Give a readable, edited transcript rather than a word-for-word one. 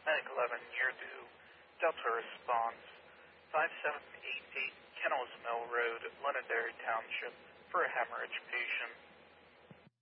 Medic 11, near due. Delta response 5788 Kennels Mill Road, Londonderry Township, for a hemorrhage patient.